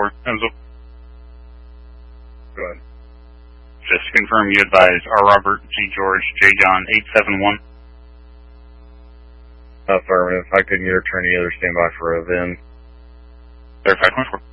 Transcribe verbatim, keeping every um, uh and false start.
four. Hands up. Go ahead. Just to confirm, you advise R. Robert G. George J. John eight seven one. Affirmative. I couldn't get a turn either. Stand by for a V I N. Verified twenty-four.